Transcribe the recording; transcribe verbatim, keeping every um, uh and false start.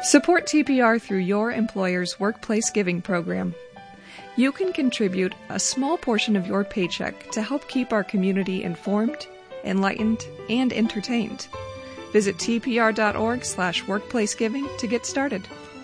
Support T P R through your employer's workplace giving program. You can contribute a small portion of your paycheck to help keep our community informed, enlightened, and entertained. Visit tpr.org slash workplacegiving to get started.